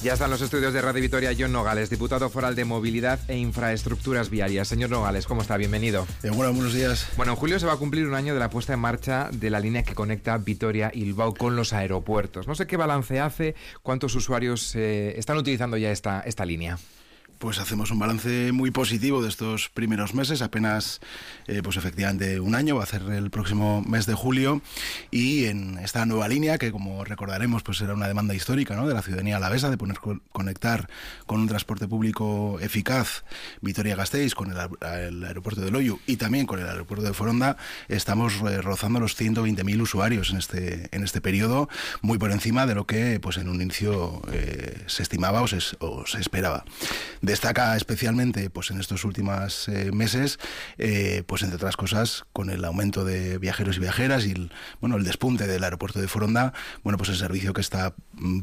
Ya están los estudios de Radio Vitoria Jon Nogales, diputado foral de Movilidad e Infraestructuras Viarias. Señor Nogales, ¿cómo está? Bienvenido. Buenos días. Bueno, en julio se va a cumplir un año de la puesta en marcha de la línea que conecta Vitoria y Bilbao con los aeropuertos. No sé qué balance hace, cuántos usuarios están utilizando ya esta línea. Pues hacemos un balance muy positivo de estos primeros meses, apenas pues efectivamente un año, va a ser el próximo mes de julio, y en esta nueva línea, que como recordaremos pues era una demanda histórica, ¿no?, de la ciudadanía alavesa, de conectar con un transporte público eficaz Vitoria-Gasteiz con el aeropuerto de Loiu y también con el aeropuerto de Foronda. Estamos rozando los 120.000 usuarios en este periodo, muy por encima de lo que pues en un inicio se estimaba o se esperaba. Destaca especialmente pues en estos últimos meses, pues entre otras cosas, con el aumento de viajeros y viajeras y el despunte del aeropuerto de Foronda, pues el servicio que está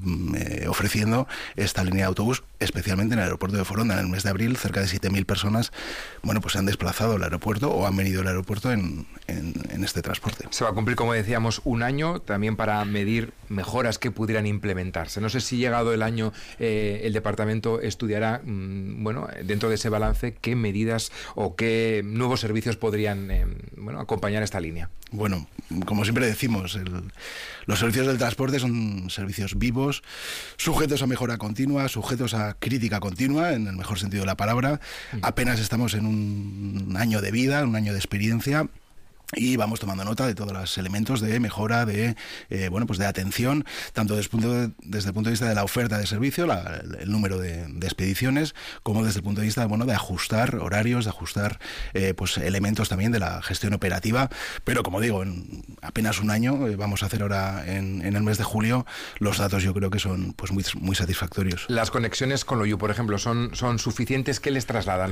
ofreciendo esta línea de autobús, especialmente en el aeropuerto de Foronda. En el mes de abril, cerca de 7.000 personas, pues se han desplazado al aeropuerto o han venido al aeropuerto en este transporte. Se va a cumplir, como decíamos, un año también para medir mejoras que pudieran implementarse. No sé si llegado el año el departamento estudiará dentro de ese balance, qué medidas o qué nuevos servicios podrían acompañar esta línea. Bueno, como siempre decimos, los servicios del transporte son servicios vivos, sujetos a mejora continua, sujetos a crítica continua, en el mejor sentido de la palabra. Apenas estamos en un año de vida, un año de experiencia, y vamos tomando nota de todos los elementos de mejora, de atención, tanto desde el punto de vista de la oferta de servicio, el número de expediciones, como desde el punto de vista de ajustar horarios, de ajustar elementos también de la gestión operativa. Pero como digo, en apenas un año, vamos a hacer ahora en el mes de julio, los datos yo creo que son pues muy satisfactorios. Las conexiones con Loiu, por ejemplo, son suficientes. ¿Qué les trasladan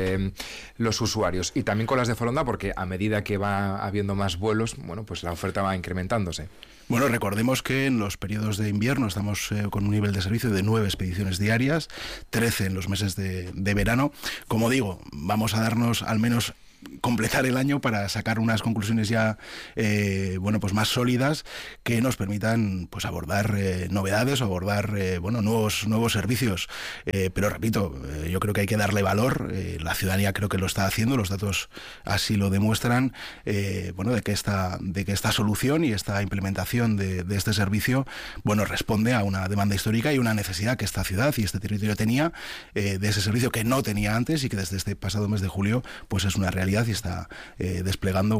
los usuarios? Y también con las de Foronda, porque a medida que va habiendo más vuelos, pues la oferta va incrementándose. Bueno, recordemos que en los periodos de invierno estamos con un nivel de servicio de 9 expediciones diarias, 13 en los meses de verano. Como digo, vamos a darnos al menos completar el año para sacar unas conclusiones ya más sólidas, que nos permitan pues abordar novedades o abordar nuevos servicios, pero repito, yo creo que hay que darle valor. La ciudadanía creo que lo está haciendo, los datos así lo demuestran, de que esta solución y esta implementación de este servicio responde a una demanda histórica y una necesidad que esta ciudad y este territorio tenía, de ese servicio que no tenía antes y que desde este pasado mes de julio pues es una realidad y está desplegando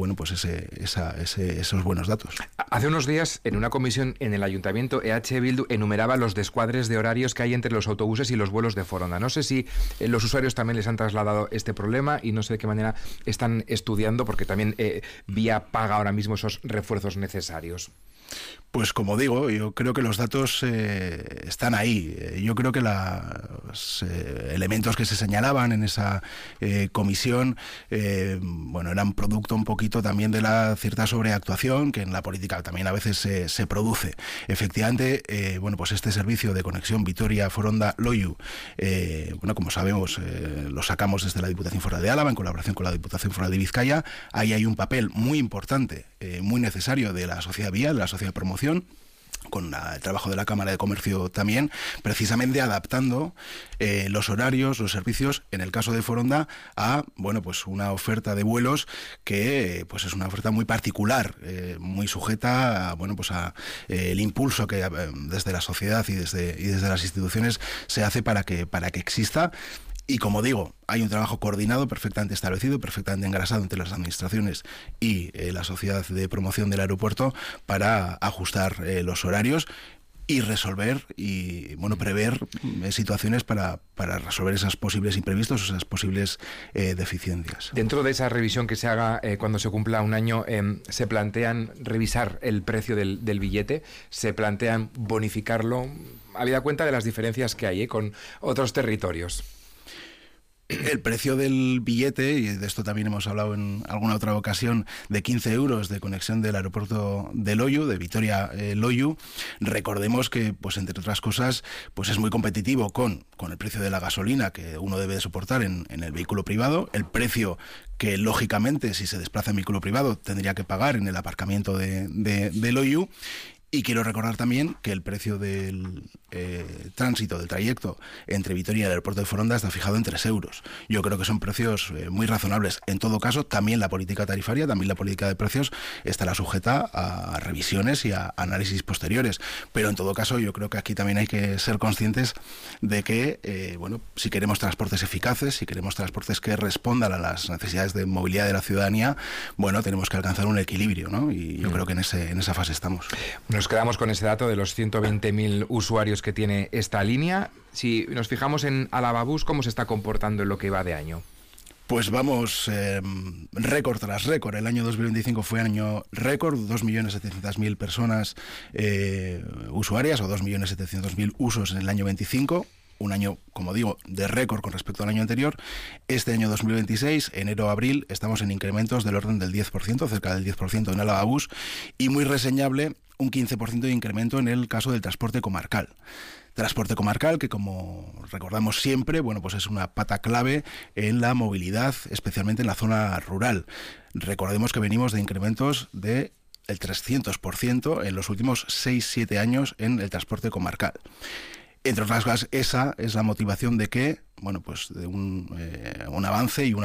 esos buenos datos. Hace unos días, en una comisión en el Ayuntamiento, EH Bildu enumeraba los descuadres de horarios que hay entre los autobuses y los vuelos de Foronda. No sé si los usuarios también les han trasladado este problema y no sé de qué manera están estudiando, porque también Vía paga ahora mismo esos refuerzos necesarios. Pues como digo, yo creo que los datos están ahí. Yo creo que los elementos que se señalaban en esa comisión eran producto un poquito también de la cierta sobreactuación que en la política también a veces se produce. Efectivamente, pues este servicio de conexión Vitoria-Foronda-Loiu, como sabemos, lo sacamos desde la Diputación Foral de Álava en colaboración con la Diputación Foral de Vizcaya. Ahí hay un papel muy importante, muy necesario de la sociedad vial, de la sociedad de promoción, con el trabajo de la Cámara de Comercio también, precisamente adaptando los horarios, los servicios, en el caso de Foronda, a una oferta de vuelos que pues es una oferta muy particular, muy sujeta a el impulso que desde la sociedad y desde las instituciones se hace para que exista. Y como digo, hay un trabajo coordinado, perfectamente establecido, perfectamente engrasado entre las administraciones y la sociedad de promoción del aeropuerto para ajustar los horarios y resolver y prever situaciones para resolver esos posibles imprevistos, esas posibles deficiencias. Dentro de esa revisión que se haga cuando se cumpla un año, ¿se plantean revisar el precio del billete? ¿Se plantean bonificarlo? Habida cuenta de las diferencias que hay con otros territorios. El precio del billete, y de esto también hemos hablado en alguna otra ocasión, de 15 euros de conexión del aeropuerto de Loiu, de Vitoria-Loiu, recordemos que, pues entre otras cosas, pues es muy competitivo con el precio de la gasolina que uno debe de soportar en el vehículo privado, el precio que lógicamente si se desplaza en vehículo privado tendría que pagar en el aparcamiento de Loiu. Y quiero recordar también que el precio del tránsito, del trayecto entre Vitoria y el aeropuerto de Foronda está fijado en 3 euros. Yo creo que son precios muy razonables. En todo caso, también la política tarifaria, también la política de precios estará sujeta a revisiones y a análisis posteriores. Pero en todo caso, yo creo que aquí también hay que ser conscientes de que, si queremos transportes eficaces, si queremos transportes que respondan a las necesidades de movilidad de la ciudadanía, tenemos que alcanzar un equilibrio, ¿no? Y yo creo que en esa fase estamos. Nos quedamos con ese dato de los 120.000 usuarios que tiene esta línea. Si nos fijamos en Álava Bus, ¿cómo se está comportando en lo que va de año? Pues vamos récord tras récord. El año 2025 fue año récord, 2.700.000 personas usuarias o 2.700.000 usos en el año 25. Un año, como digo, de récord con respecto al año anterior. Este año 2026, enero a abril, estamos en incrementos del orden del 10%, cerca del 10% en Álava Bus, y muy reseñable un 15% de incremento en el caso del transporte comarcal. Transporte comarcal que, como recordamos siempre, pues es una pata clave en la movilidad, especialmente en la zona rural. Recordemos que venimos de incrementos de el 300% en los últimos 6-7 años en el transporte comarcal. Entre otras cosas, esa es la motivación de que, de un avance y un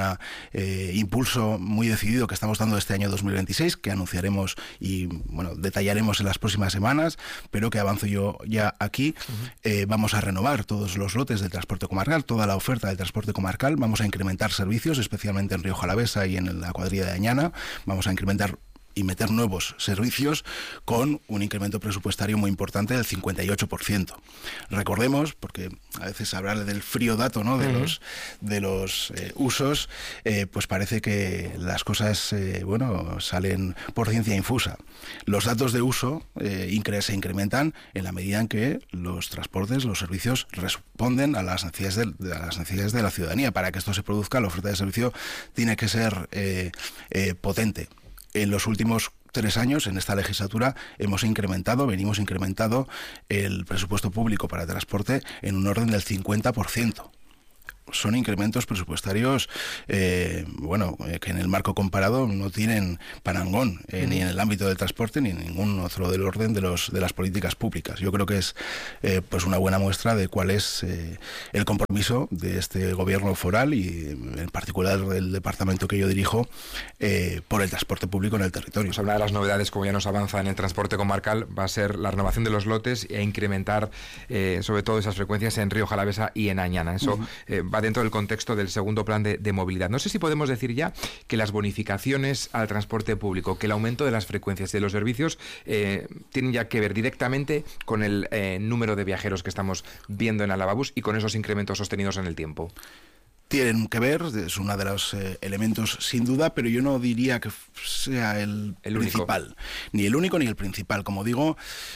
impulso muy decidido que estamos dando este año 2026, que anunciaremos y detallaremos en las próximas semanas, pero que avanzo yo ya aquí. Vamos a renovar todos los lotes del transporte comarcal, toda la oferta del transporte comarcal, vamos a incrementar servicios, especialmente en Rioja Alavesa y en la cuadrilla de Añana, vamos a incrementar y meter nuevos servicios con un incremento presupuestario muy importante del 58%. Recordemos, porque a veces hablar del frío dato, ¿no?, de los usos, pues parece que las cosas salen por ciencia infusa. Los datos de uso se incrementan en la medida en que los transportes, los servicios responden a las necesidades de la ciudadanía. Para que esto se produzca, la oferta de servicio tiene que ser potente. En los últimos 3 años, en esta legislatura, venimos incrementando el presupuesto público para transporte en un orden del 50%. Son incrementos presupuestarios que en el marco comparado no tienen parangón ni en el ámbito del transporte ni en ningún otro del orden de las políticas públicas. Yo creo que es una buena muestra de cuál es el compromiso de este gobierno foral y en particular del departamento que yo dirijo por el transporte público en el territorio. Pues una de las novedades, como ya nos avanza en el transporte comarcal, va a ser la renovación de los lotes e incrementar sobre todo esas frecuencias en Rioja Alavesa y en Añana. Eso va dentro del contexto del segundo plan de movilidad. No sé si podemos decir ya que las bonificaciones al transporte público, que el aumento de las frecuencias de los servicios tienen ya que ver directamente con el número de viajeros que estamos viendo en Álava Bus y con esos incrementos sostenidos en el tiempo. Tienen que ver, es uno de los elementos sin duda, pero yo no diría que sea el principal, único. Ni el único ni el principal. Como digo,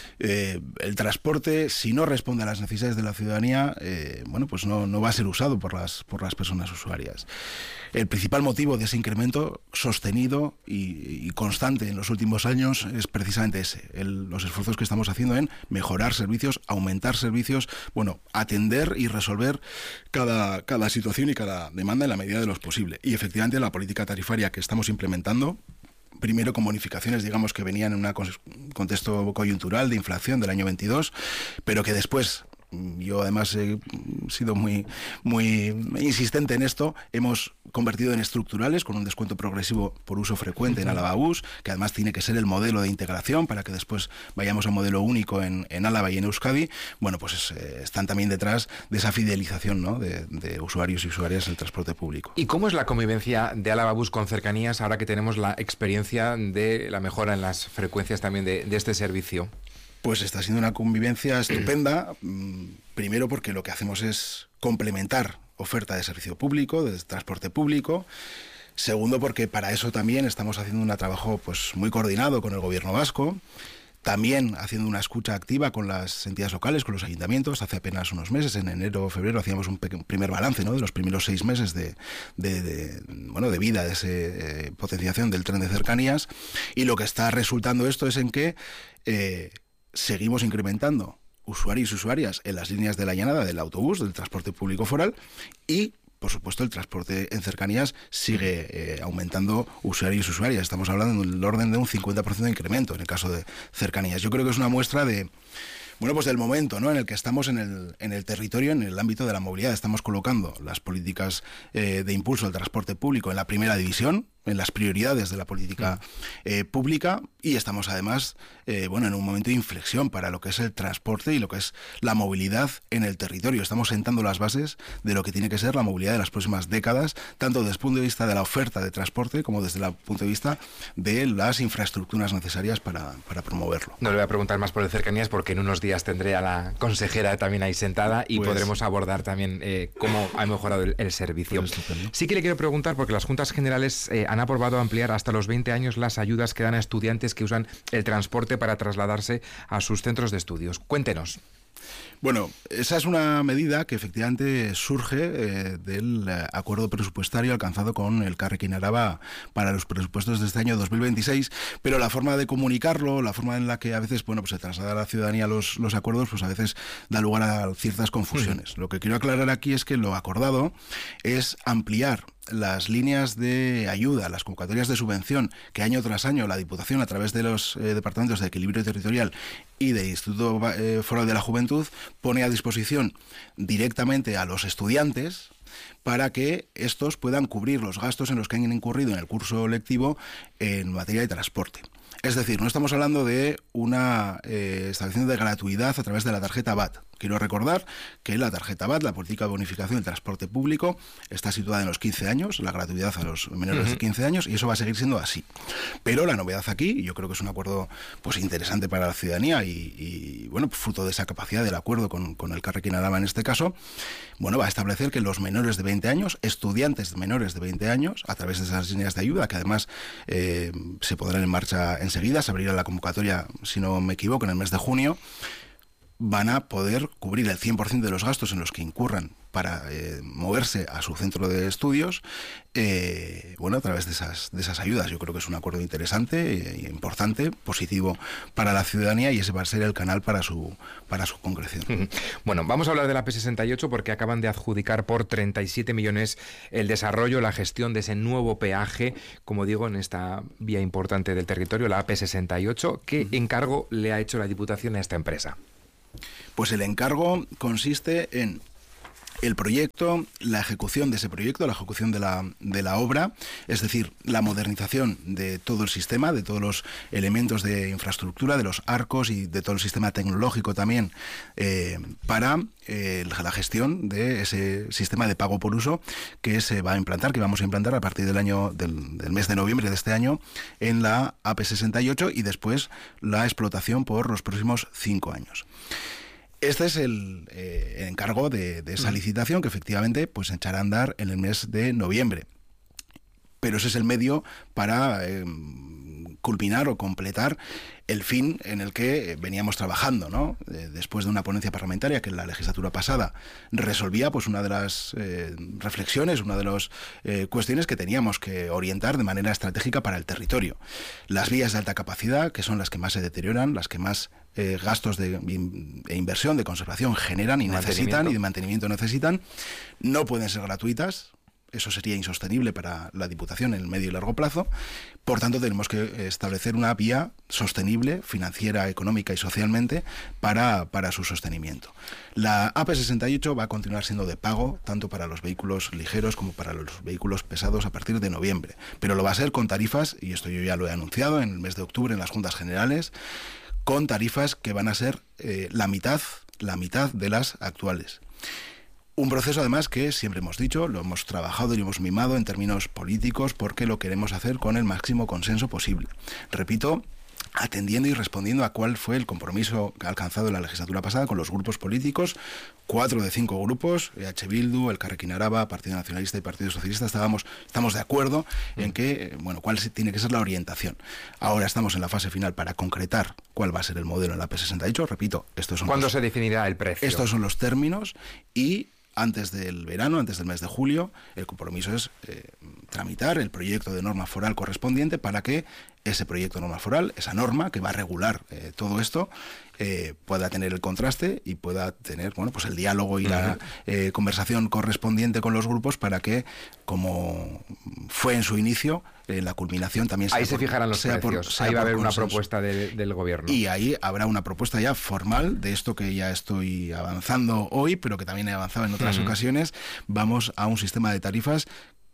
el transporte, si no responde a las necesidades de la ciudadanía, pues no va a ser usado por las personas usuarias. El principal motivo de ese incremento sostenido y constante en los últimos años es precisamente ese, los esfuerzos que estamos haciendo en mejorar servicios, aumentar servicios, atender y resolver cada situación y cada demanda en la medida de lo posible. Y efectivamente la política tarifaria que estamos implementando, primero con bonificaciones, digamos, que venían en un contexto coyuntural de inflación del año 22, pero que después, yo además he sido muy insistente en esto, hemos convertido en estructurales con un descuento progresivo por uso frecuente en Álava Bus, que además tiene que ser el modelo de integración para que después vayamos a un modelo único en Álava y en Euskadi. Están también detrás de esa fidelización, ¿no?, de usuarios y usuarias del transporte público. ¿Y cómo es la convivencia de Álava Bus con cercanías ahora que tenemos la experiencia de la mejora en las frecuencias también de este servicio? Pues está siendo una convivencia estupenda, primero porque lo que hacemos es complementar oferta de servicio público, de transporte público. Segundo, porque para eso también estamos haciendo un trabajo muy coordinado con el gobierno vasco, también haciendo una escucha activa con las entidades locales, con los ayuntamientos. Hace apenas unos meses, en enero o febrero, hacíamos un primer balance, ¿no?, de los primeros 6 meses de vida de esa potenciación del tren de cercanías, y lo que está resultando esto es en que seguimos incrementando usuarios y usuarias en las líneas de la llanada del autobús, del transporte público foral, y por supuesto, el transporte en cercanías sigue aumentando usuarios y usuarias. Estamos hablando del orden de un 50% de incremento en el caso de cercanías. Yo creo que es una muestra de... Bueno, pues del momento, ¿no?, en el que estamos en el territorio, en el ámbito de la movilidad. Estamos colocando las políticas de impulso al transporte público en la primera división, en las prioridades de la política pública, y estamos además en un momento de inflexión para lo que es el transporte y lo que es la movilidad en el territorio. Estamos sentando las bases de lo que tiene que ser la movilidad de las próximas décadas, tanto desde el punto de vista de la oferta de transporte como desde el punto de vista de las infraestructuras necesarias para promoverlo. No le voy a preguntar más por el cercanías porque en unos días tendré a la consejera también ahí sentada y podremos abordar también cómo ha mejorado el servicio. Sí que le quiero preguntar, porque las Juntas Generales han aprobado ampliar hasta los 20 años las ayudas que dan a estudiantes que usan el transporte para trasladarse a sus centros de estudios. Cuéntenos. Bueno, esa es una medida que efectivamente surge del acuerdo presupuestario alcanzado con Elkarrekin Araba para los presupuestos de este año 2026, pero la forma de comunicarlo, la forma en la que a veces se traslada a la ciudadanía los acuerdos, pues a veces da lugar a ciertas confusiones. Lo que quiero aclarar aquí es que lo acordado es ampliar las líneas de ayuda, las convocatorias de subvención que año tras año la Diputación, a través de los departamentos de equilibrio territorial y del Instituto Foral de la Juventud, pone a disposición directamente a los estudiantes para que estos puedan cubrir los gastos en los que han incurrido en el curso lectivo en materia de transporte. Es decir, no estamos hablando de una establecimiento de gratuidad a través de la tarjeta BAT. Quiero recordar que la tarjeta BAT, la política de bonificación del transporte público, está situada en los 15 años, la gratuidad a los menores de 15 años, y eso va a seguir siendo así. Pero la novedad aquí, y yo creo que es un acuerdo interesante para la ciudadanía y fruto de esa capacidad del acuerdo con Elkarrekin Araba en este caso, va a establecer que los menores de 20 años, estudiantes menores de 20 años, a través de esas líneas de ayuda, que además se pondrán en marcha enseguida, se abrirá la convocatoria, si no me equivoco, en el mes de junio, van a poder cubrir el 100% de los gastos en los que incurran para moverse a su centro de estudios, a través de esas ayudas. Yo creo que es un acuerdo interesante, importante, positivo para la ciudadanía, y ese va a ser el canal para su concreción. Bueno, vamos a hablar de la AP68 porque acaban de adjudicar por 37 millones el desarrollo, la gestión de ese nuevo peaje, como digo, en esta vía importante del territorio, la AP68. ¿Qué encargo le ha hecho la Diputación a esta empresa? Pues el encargo consiste en el proyecto, la ejecución de ese proyecto, la ejecución de la obra, es decir, la modernización de todo el sistema, de todos los elementos de infraestructura, de los arcos y de todo el sistema tecnológico también, para la gestión de ese sistema de pago por uso que se va a implantar, que vamos a implantar a partir del mes de noviembre de este año en la AP68, y después la explotación por los próximos 5 años. Este es el encargo de esa licitación que efectivamente echará a andar en el mes de noviembre. Pero ese es el medio para culminar o completar el fin en el que veníamos trabajando, ¿no? Después de una ponencia parlamentaria que en la legislatura pasada resolvía una de las reflexiones, una de las cuestiones que teníamos que orientar de manera estratégica para el territorio. Las vías de alta capacidad, que son las que más se deterioran, las que más gastos de inversión, de conservación generan y necesitan, y de mantenimiento necesitan, no pueden ser gratuitas. Eso sería insostenible para la Diputación en el medio y largo plazo. Por tanto, tenemos que establecer una vía sostenible, financiera, económica y socialmente, para su sostenimiento. La AP68 va a continuar siendo de pago, tanto para los vehículos ligeros como para los vehículos pesados, a partir de noviembre. Pero lo va a ser con tarifas, y esto yo ya lo he anunciado en el mes de octubre en las Juntas Generales, con tarifas que van a ser la mitad de las actuales. Un proceso, además, que siempre hemos dicho, lo hemos trabajado y lo hemos mimado en términos políticos, porque lo queremos hacer con el máximo consenso posible. Repito, atendiendo y respondiendo a cuál fue el compromiso alcanzado en la legislatura pasada con los grupos políticos. 4 de 5 grupos, EH Bildu, Elkarrekin Araba, Partido Nacionalista y Partido Socialista, estamos de acuerdo en que, cuál tiene que ser la orientación. Ahora estamos en la fase final para concretar cuál va a ser el modelo en la AP68. Repito, ¿cuándo se definirá el precio? Estos son los términos, y antes del verano, antes del mes de julio, el compromiso es tramitar el proyecto de norma foral correspondiente para que ese proyecto de norma foral, esa norma que va a regular todo esto, pueda tener el contraste y pueda tener, bueno, pues el diálogo y la conversación correspondiente con los grupos para que, como fue en su inicio, la culminación también sea ahí se fijarán los precios, ahí va a haber una propuesta del gobierno. Y ahí habrá una propuesta ya formal de esto que ya estoy avanzando hoy, pero que también he avanzado en otras ocasiones. Vamos a un sistema de tarifas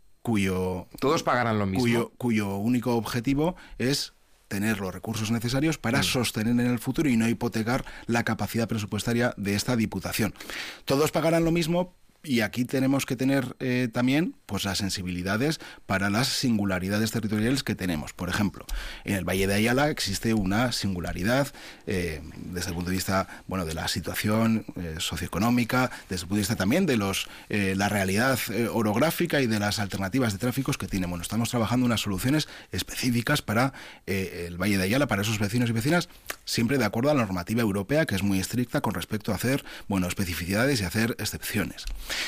todos pagarán lo mismo, cuyo único objetivo es tener los recursos necesarios para sostener en el futuro y no hipotecar la capacidad presupuestaria de esta Diputación. Todos pagarán lo mismo. Y aquí tenemos que tener también pues las sensibilidades para las singularidades territoriales que tenemos. Por ejemplo, en el Valle de Ayala existe una singularidad desde el punto de vista, bueno, de la situación socioeconómica, desde el punto de vista también de la realidad orográfica y de las alternativas de tráficos que tiene. Bueno, estamos trabajando unas soluciones específicas para el Valle de Ayala, para esos vecinos y vecinas, siempre de acuerdo a la normativa europea, que es muy estricta con respecto a hacer, bueno, especificidades y hacer excepciones.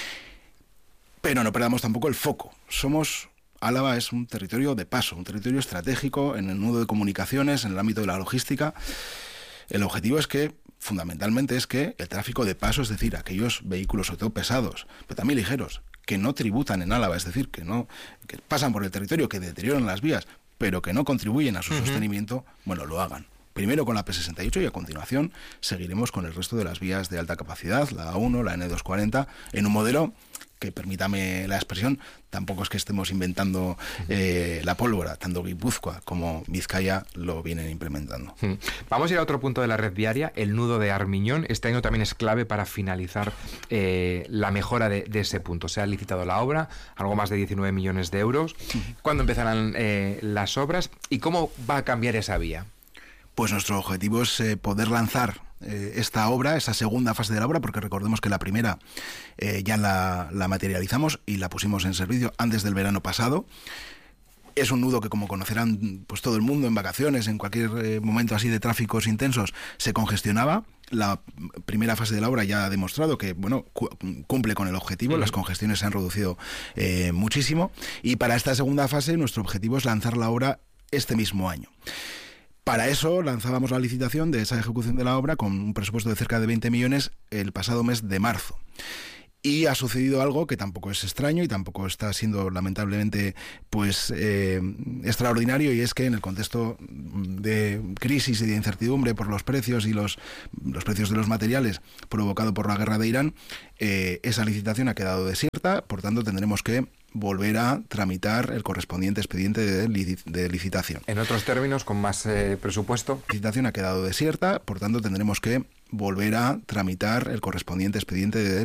Pero no perdamos tampoco el foco. Álava es un territorio de paso, un territorio estratégico en el nudo de comunicaciones, en el ámbito de la logística. El objetivo es que, fundamentalmente, es que el tráfico de paso, es decir, aquellos vehículos, sobre todo pesados, pero también ligeros, que no tributan en Álava, es decir, que pasan por el territorio, que deterioran las vías, pero que no contribuyen a su sostenimiento, bueno, lo hagan. Primero con la P68 y a continuación seguiremos con el resto de las vías de alta capacidad, la A1, la N240, en un modelo que, permítame la expresión, tampoco es que estemos inventando la pólvora, tanto Guipúzcoa como Vizcaya lo vienen implementando. Vamos a ir a otro punto de la red viaria, el nudo de Armiñón. Este año también es clave para finalizar la mejora de ese punto. Se ha licitado la obra, algo más de 19 millones de euros. ¿Cuándo empezarán las obras y cómo va a cambiar esa vía? Pues nuestro objetivo es poder lanzar esta obra, esa segunda fase de la obra, porque recordemos que la primera ya la materializamos y la pusimos en servicio antes del verano pasado. Es un nudo que, como conocerán pues todo el mundo en vacaciones, en cualquier momento así de tráficos intensos, se congestionaba. La primera fase de la obra ya ha demostrado que, bueno, cumple con el objetivo, las congestiones se han reducido muchísimo, y para esta segunda fase nuestro objetivo es lanzar la obra este mismo año. Para eso lanzábamos la licitación de esa ejecución de la obra con un presupuesto de cerca de 20 millones el pasado mes de marzo. Y ha sucedido algo que tampoco es extraño y tampoco está siendo lamentablemente pues extraordinario, y es que en el contexto de crisis y de incertidumbre por los precios y los precios de los materiales provocado por la guerra de Irán, esa licitación ha quedado desierta. Por tanto, tendremos que volver a tramitar el correspondiente expediente de licitación. En otros términos, con más presupuesto. La licitación ha quedado desierta, por tanto tendremos que volver a tramitar el correspondiente expediente de